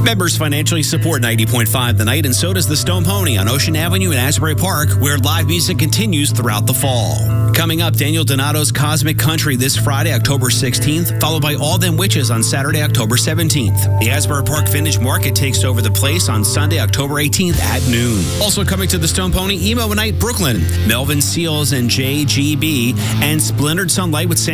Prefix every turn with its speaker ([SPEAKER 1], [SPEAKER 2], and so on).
[SPEAKER 1] Members financially support 90.5 The Night, and so does the Stone Pony on Ocean Avenue in Asbury Park, where live music continues throughout the fall. Coming up, Daniel Donato's Cosmic Country this Friday, October 16th, followed by All Them Witches on Saturday, October 17th. The Asbury Park Vintage Market takes over the place on Sunday, October 18th at noon. Also coming to the Stone Pony, Emo Night Brooklyn, Melvin Seals and JGB, and Splintered Sunlight with